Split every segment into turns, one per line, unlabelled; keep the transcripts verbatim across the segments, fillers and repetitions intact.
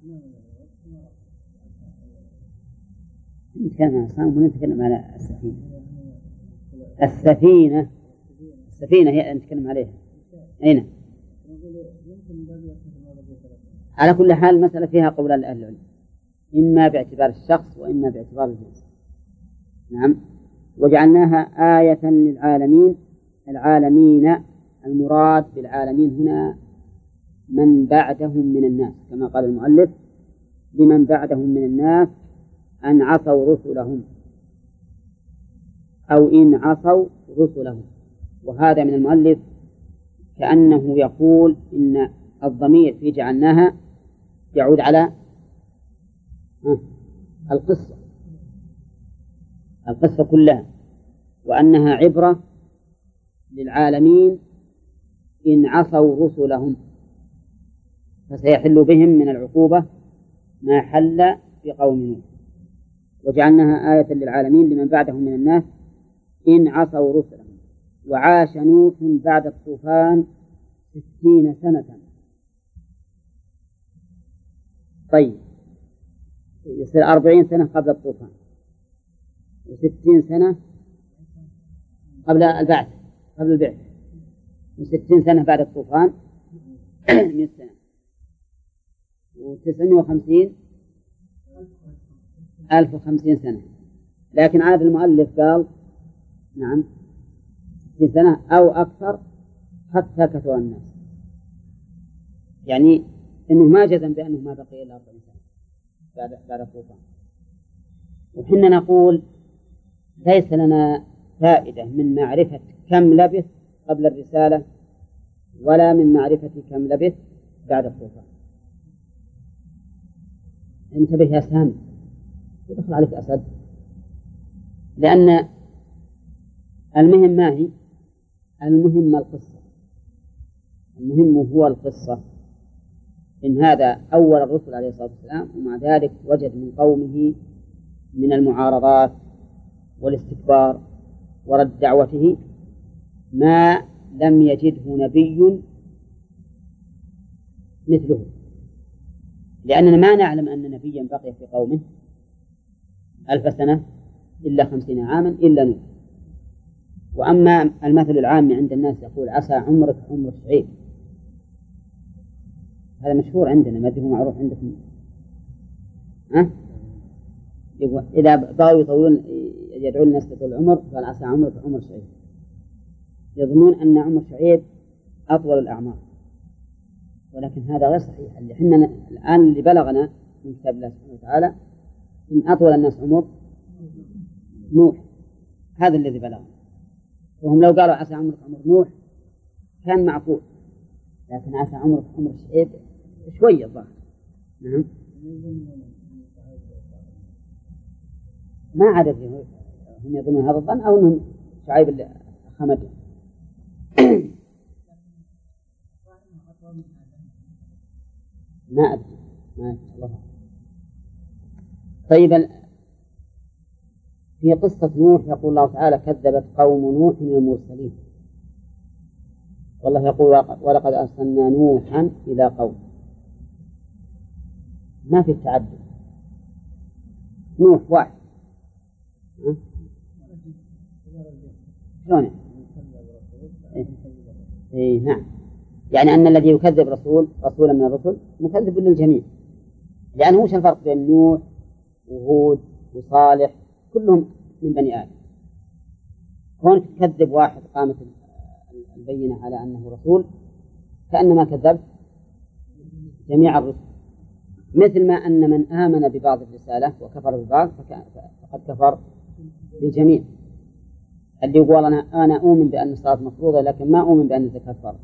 نتكلم عن الصنم ونتكلم على السفينة. السفينة السفينة هي نتكلم عليها. أين؟ على كل حال المسألة فيها قولان لأهل العلم، إما باعتبار الشخص وإما باعتبار الجنس. نعم. وجعلناها آية للعالمين. العالمين المراد بالعالمين هنا من بعدهم من الناس، كما قال المؤلف لمن بعدهم من الناس أن عصوا رسلهم أو إن عصوا رسلهم. وهذا من المؤلف كأنه يقول إن الضمير في جعلناها يعود على القصة القصة كلها، وأنها عبرة للعالمين إن عصوا رسلهم، فسيحل بهم من العقوبة ما حل بقوم نوح. وجعلناها آية للعالمين لمن بعدهم من الناس إن عصوا رسلهم. وعاش نوح بعد الطوفان ستين سنة. طيب يصير أربعين سنة قبل الطوفان وستين سنة قبل البعث قبل البعث وستين سنة بعد الطوفان مئة سنة وتسعمائة وخمسين ألف وخمسين سنة. لكن عاد المؤلف قال نعم ستين سنة أو أكثر حتى كثر الناس، يعني إنه ما جزم بأنه ما بقي إلا أربعين سنة بعد بعد الطوفان. وحنا نقول ليس لنا فائدة من معرفة كم لبث قبل الرسالة ولا من معرفة كم لبث بعد الطوفان. انتبه يا سامي ودخل عليك أسد، لأن المهم ما هي المهم القصة، المهم هو القصة. إن هذا أول الرسل عليه الصلاة والسلام، ومع ذلك وجد من قومه من المعارضات والاستكبار ورد دعوته ما لم يجده نبي مثله، لأننا ما نعلم أن نبيا بقي في قومه ألف سنة إلا خمسين عاما إلا نوح. وأما المثل العام عند الناس يقول عسى عمرك عمر شعيب، هذا مشهور عندنا، ما هو معروف عندكم؟ ها؟ إذا بغوا يطولون يدعون الناس لطول العمر قال عسى عمرك عمر شعيب، يظنون أن عمر شعيب أطول الأعمار، ولكن هذا غير صحيح. اللي حنا الآن اللي بلغنا من كتاب الله سبحانه وتعالى إن أطول الناس عمر نوح، هذا الذي بلغنا. وهم لو قالوا عسى عمرك عمر نوح كان معقول، لكن عسى عمرك عمر شعيب شوية الظاهر. نعم. ما عدد هم يظنون هذا الظن أو أنهم شعيب اللي خمد. ما أدري ما الله. طيب في قصة نوح يقول الله تعالى كذبت قوم نوح المرسلين، والله يقول ولقد أرسلنا نوحا إلى قوم، ما في التعدد، نوح واحد. شلون؟ إيه؟ إيه نعم، يعني أن الذي يكذب رسول رسولا من الرسل مكذب للجميع، لأنه وش الفرق بين نوح وهود وصالح؟ كلهم من بني آدم. كون تكذب واحد قامت البينة على أنه رسول كأنما كذب جميع الرسل، مثل ما أن من آمن ببعض الرسالة وكفر ببعض فقد كفر بالجميع. اللي يقول أنا أنا أؤمن بأن الصلاة مفروضة لكن ما أؤمن بأن الزكاة فرض،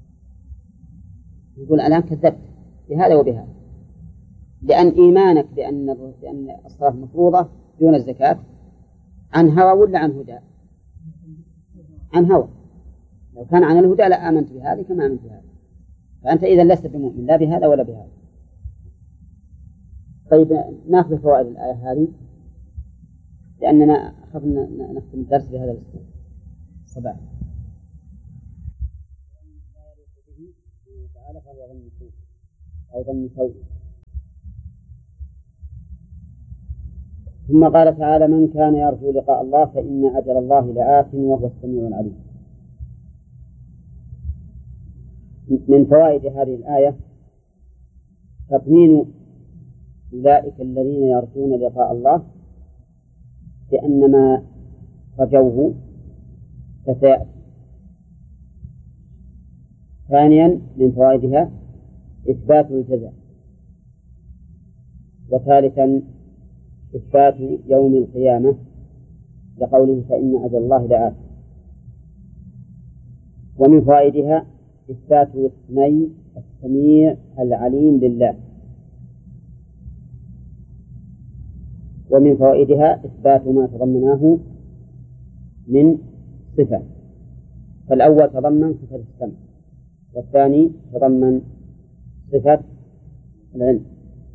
يقول الآن كذبت بهذا وبهذا، لأن إيمانك بأن بأن الصلاة مفروضة دون الزكاة عن هوى ولا عن هدى؟ عن هوى. لو كان عن الهدى لا آمنت بهذه كما آمنت بهذا، فأنت إذا لست بمؤمن لا بهذا ولا بهذا. طيب نأخذ فوائد الآية هذه لأننا أخذنا نختم الدرس بهذا الأسبوع صباح. أو ظن سوء ثم قال تعالى: من كان يرجو لقاء الله فإن أجل الله لآت وهو السميع العليم. من فوائد هذه الآية تطمين أولئك الذين يرجون لقاء الله بأن ما رجوه فسيأتي. ثانيا من فوائدها إثبات الجزاء. وثالثا إثبات يوم القيامة لقوله: فإن أجل الله لآت. ومن فوائدها إثبات اسمي السميع العليم لله. ومن فوائدها إثبات ما تضمناه من صفة، فالأول تضمن صفة السمع، والثاني تضمن صفة العلم.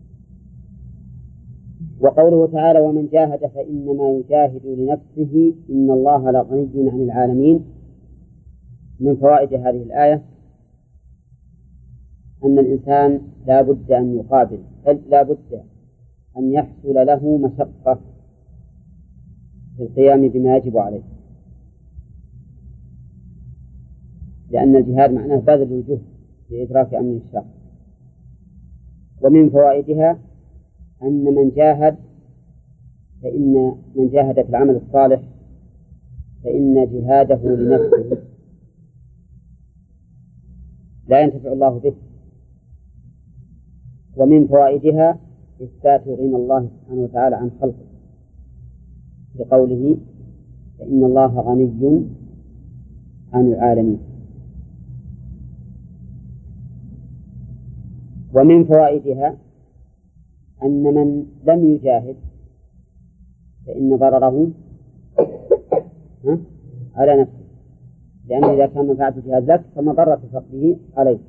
وقوله تعالى: ومن جاهد فإنما يجاهد لنفسه إن الله لغني عن العالمين. من فوائد هذه الآية أن الإنسان لا بد أن يقابل، لا بد أن يحصل له مشقة في القيام بما يجب عليه، لأن الجهاد معناه بذل الجهد في إدراك أمر الشر. ومن فوائدها أن من جاهد فإن من جاهد في العمل الصالح فإن جهاده لنفسه لا ينتفع الله به. ومن فوائدها إثبات غنى الله سبحانه وتعالى عن خلقه بقوله: فإن الله غني عن العالمين. ومن فوائدها أن من لم يجاهد فإن ضرره على نفسه، لأنه إذا كان منفعة الجهاد لك فمضرة فقده عليه.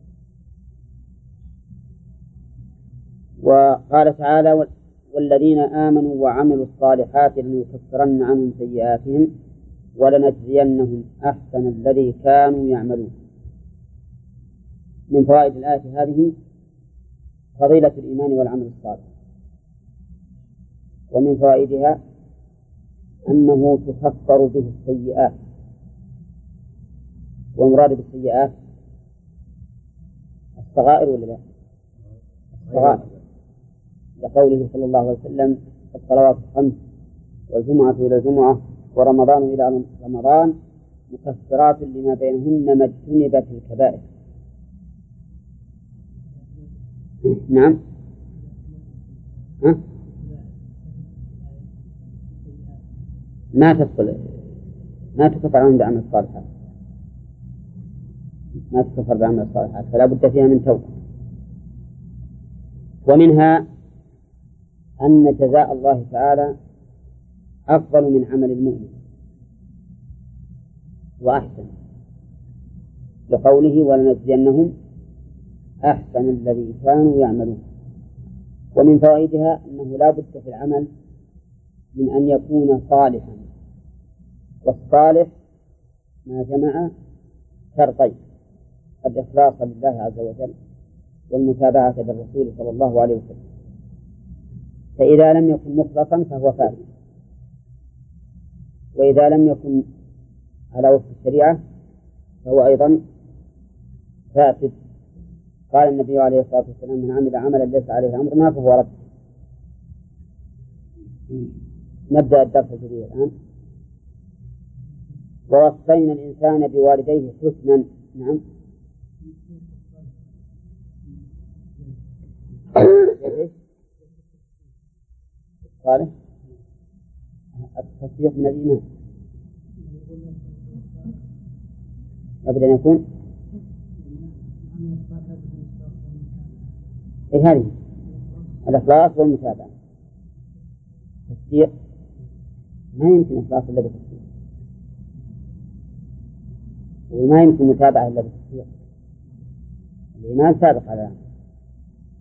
وقال تعالى: والذين آمنوا وعملوا الصالحات لنكفرن عنهم سيئاتهم ولنجزينهم أحسن الذي كانوا يعملون. من فوائد الآية هذه فضيلة الإيمان والعمل الصالح. ومن فوائدها أنه تكفر به السيئات. والمراد بالسيئات الصغائر ولا لا؟ الصغائر، لقوله صلى الله عليه وسلم: الصلوات الخمس والجمعة إلى الجمعة ورمضان إلى رمضان مكفرات لما بينهن ما اجتنبت الكبائر. نعم. ها؟ ما تدخل ما تكفر عنهم بعمل الصالحات، ما تكفر بعمل الصالحات، فلا بد فيها من توبة. ومنها أن جزاء الله تعالى أفضل من عمل المؤمن وأحسن، لقوله: ولنجزينهم أحسن الذي كانوا يعملون. ومن فوائدها أنه لا بد في العمل من أن يكون صالحا، والصالح ما جمع شرطين: الإخلاص لله عز وجل والمتابعة للرسول صلى الله عليه وسلم. فإذا لم يكن مخلصا فهو فاسد، وإذا لم يكن على وفق الشريعة فهو أيضا فاسد. قال النبي عليه الصلاة والسلام: من عمل عملا ليس عليه أمرنا فهو رد. نبدأ الدرس الجديد الآن. ووصينا الإنسان بوالديه حسنا. نعم. صالح التصديق من الإيمان قبل أن يكون إيه هذه الإخلاص والمتابعة. التصديق ما يمكن إخلاص إلا بالتصديق، وما يمكن متابعة إلا بالتصديق. الإيمان سابق على